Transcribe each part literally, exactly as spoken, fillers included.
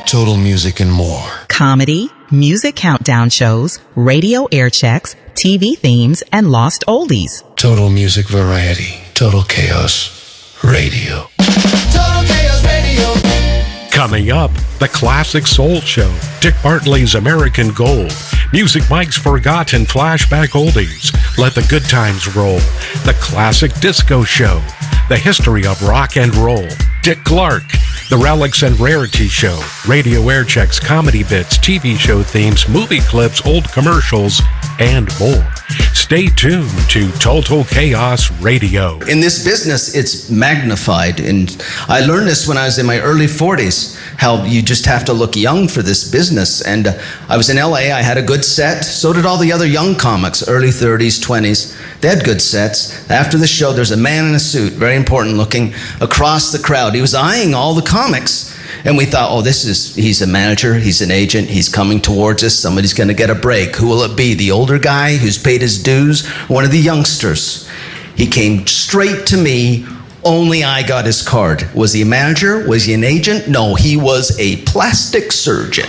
Total Music and more. Comedy, music countdown shows, radio air checks, T V themes, and lost oldies. Total Music Variety. Total Chaos Radio. Total Chaos Radio. Coming up, the Classic Soul Show, Dick Bartley's American Gold, Music Mike's Forgotten Flashback Oldies, Let the Good Times Roll, the Classic Disco Show, the History of Rock and Roll, Dick Clark, the Relics and Rarity Show, radio air checks, comedy bits, T V show themes, movie clips, old commercials, and more. Stay tuned to Total Chaos Radio. In this business, it's magnified. And I learned this when I was in my early forties, how you just have to look young for this business. And uh, I was in L A, I had a good set. So did all the other young comics, early thirties, twenties. They had good sets. After the show, there's a man in a suit, very important looking, across the crowd. He was eyeing all the comics. And we thought, oh, this is, he's a manager, he's an agent, he's coming towards us, somebody's going to get a break. Who will it be? The older guy who's paid his dues? One of the youngsters? He came straight to me. Only I got his card. Was he a manager? Was he an agent? No, he was a plastic surgeon.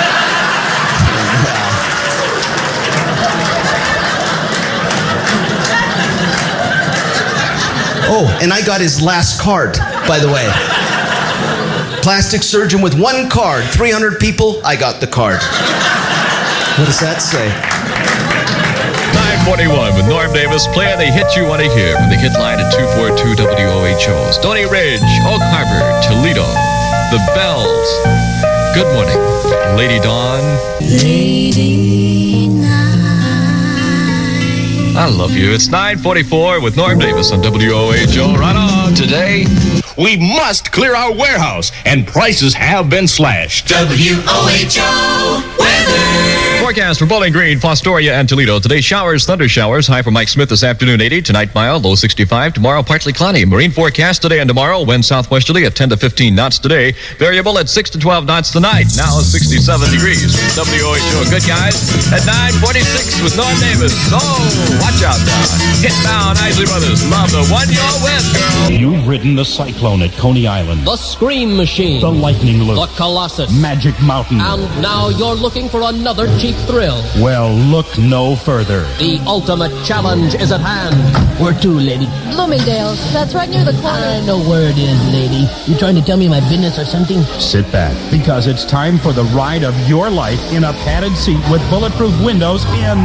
Oh, and I got his last card, by the way. Plastic surgeon with one card. three hundred people, I got the card. What does that say? nine forty-one with Norm Davis playing the hit you want to hear from the hit line at two forty-two W O H O. Stony Ridge, Oak Harbor, Toledo, The Bells. Good morning, Lady Dawn. Lady night. I love you. It's nine forty-four with Norm Davis on W O H O. Right on. Today, we must clear our warehouse, and prices have been slashed. W O H O weather. Forecast for Bowling Green, Fostoria, and Toledo. Today, showers, thunder showers. High for Mike Smith this afternoon, eighty. Tonight, mild, low sixty-five. Tomorrow, partly cloudy. Marine forecast today and tomorrow. Wind southwesterly at ten to fifteen knots today. Variable at six to twelve knots tonight. Now sixty-seven degrees. W O H O. Good, guys. At nine forty-six with Norm Davis. So, watch out now. Get down, Isley Brothers. Love the one you're with, girl. You've ridden the Cyclone at Coney Island. The Scream Machine. The Lightning Loop. The Colossus. Magic Mountain. And now you're looking for another cheap thrill. Well, look no further. The ultimate challenge is at hand. Where to, lady? Bloomingdale's. That's right near the corner. I know where it is, lady. You trying to tell me my business or something? Sit back, because it's time for the ride of your life in a padded seat with bulletproof windows in...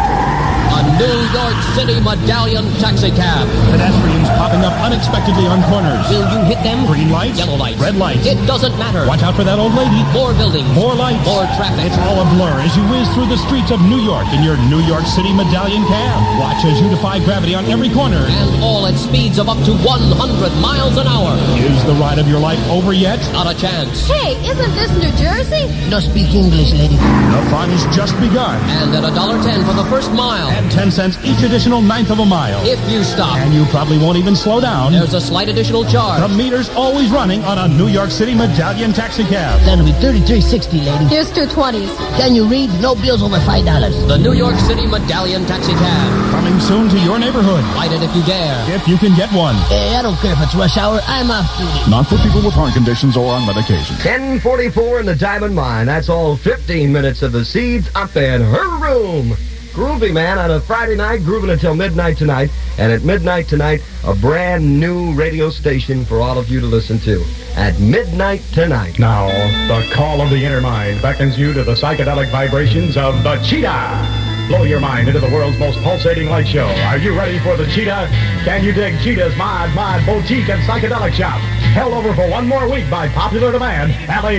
a New York City medallion taxi cab. Pedestrians popping up unexpectedly on corners. Will you hit them? Green lights? Yellow lights? Red lights? It doesn't matter. Watch out for that old lady. More buildings. More lights. More traffic. It's all a blur as you whiz through the streets of New York in your New York City medallion cab. Watch as you defy gravity on every corner. And all at speeds of up to one hundred miles an hour. Is the ride of your life over yet? Not a chance. Hey, isn't this New Jersey? No speak English, lady. The fun's just begun. And at a dollar ten for the first mile. And ten cents each additional ninth of a mile. If you stop. And you probably won't even slow down. There's a slight additional charge. The meter's always running on a New York City medallion taxi cab. That'll be thirty-three sixty, lady. Here's two twenties. Can you read? No bills over five dollars. The New York City medallion taxi cab. Coming soon to your neighborhood. Light it if you dare. If you can get one. Hey, I don't care if it's rush hour. I'm off duty. Not for people with heart conditions or on medication. ten forty-four in the Diamond Mine. That's all fifteen minutes of the Seeds up in her room. Groovy, man, on a Friday night, grooving until midnight tonight. And at midnight tonight, a brand new radio station for all of you to listen to. At midnight tonight. Now, the call of the inner mind beckons you to the psychedelic vibrations of the Cheetah. Blow your mind into the world's most pulsating light show. Are you ready for the Cheetah? Can you dig Cheetah's Mod Mod Boutique and Psychedelic Shop? Held over for one more week by popular demand, L A